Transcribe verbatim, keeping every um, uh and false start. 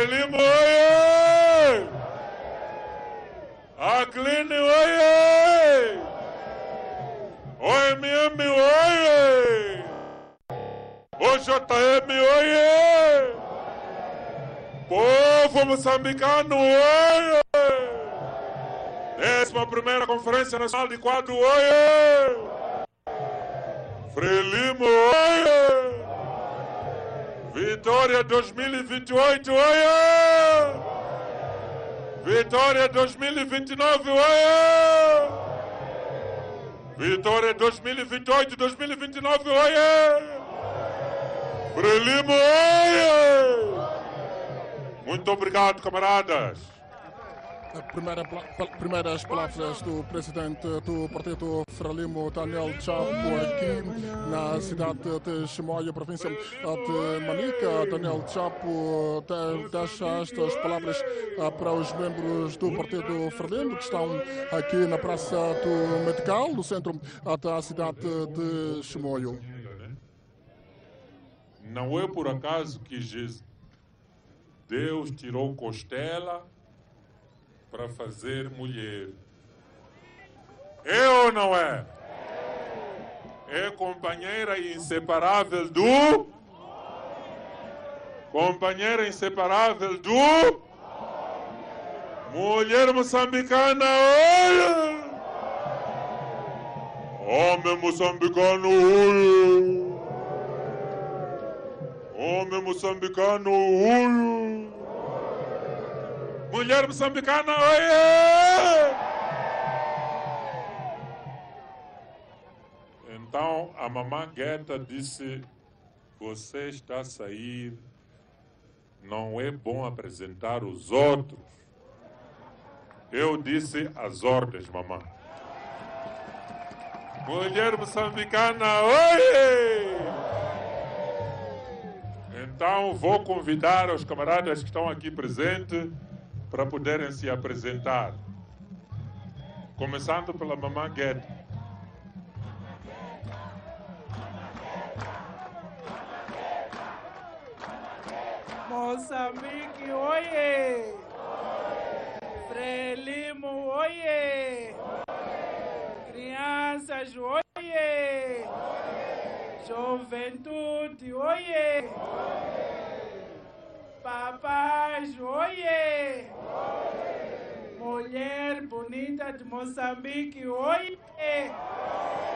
Frelimo, oiê! Acline, oiê! O M M, oiê! O J M, oiê! Povo moçambicano, oiê! décima primeira Conferência Nacional de Quadro, oiê! Frelimo, oiê! Vitória dois mil e vinte e oito, oiê! Vitória dois mil e vinte e nove, oiê! Vitória dois mil e vinte e oito, dois mil e vinte e nove, oiê! Frelimo, oiê! Muito obrigado, camaradas. Primeira, primeiras palavras do presidente do partido Frelimo, Daniel Chapo, aqui na cidade de Chimoio, província de Manica. Daniel Chapo deixa estas palavras para os membros do partido Frelimo que estão aqui na Praça do Medical, no centro da cidade de Chimoio. Não é por acaso que Deus tirou costela para fazer mulher. É ou não é? É companheira inseparável do... Companheira inseparável do... Mulher moçambicana, olha! Homem moçambicano, olha! Homem moçambicano, olha! Mulher moçambicana, oiê! Então a mamãe Guetta disse: você está a sair, não é bom apresentar os outros. Eu disse as ordens, mamãe. Mulher moçambicana, oiê! Então vou convidar os camaradas que estão aqui presentes para poderem se apresentar. Começando pela mamãe Guetta. Moçambique, oiê! Frelimo, oiê! Crianças, oiê! Juventude, oiê! Papais, oiê! Mulher bonita de Moçambique, oiê!